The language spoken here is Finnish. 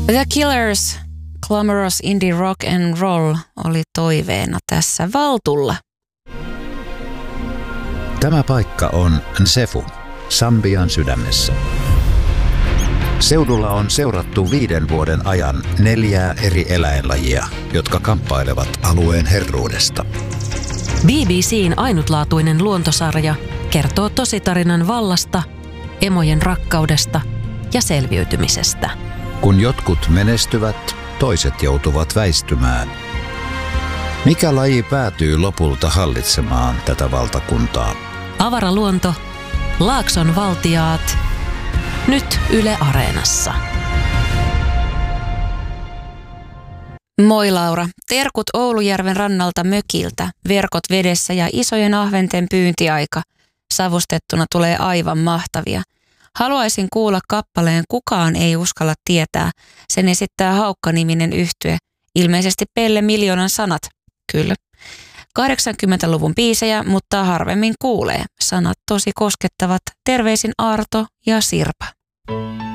The Killers, Glamorous Indie Rock and Roll oli toiveena tässä Valtulla. Tämä paikka on Nsefu, Sambian sydämessä. Seudulla on seurattu 5 vuoden ajan 4 eri eläinlajia, jotka kamppailevat alueen herruudesta. BBC:n ainutlaatuinen luontosarja kertoo tositarinan vallasta, emojen rakkaudesta ja selviytymisestä. Kun jotkut menestyvät, toiset joutuvat väistymään. Mikä laji päätyy lopulta hallitsemaan tätä valtakuntaa? Avaraluonto, Laakson valtiaat, nyt Yle Areenassa. Moi Laura, terkut Oulujärven rannalta mökiltä, verkot vedessä ja isojen ahventen pyyntiaika. Savustettuna tulee aivan mahtavia. Haluaisin kuulla kappaleen Kukaan ei uskalla tietää. Sen esittää Haukka-niminen yhtye. Ilmeisesti Pelle Miljoonan sanat. Kyllä. 80-luvun biisejä, mutta harvemmin kuulee. Sanat tosi koskettavat. Terveisin Arto ja Sirpa.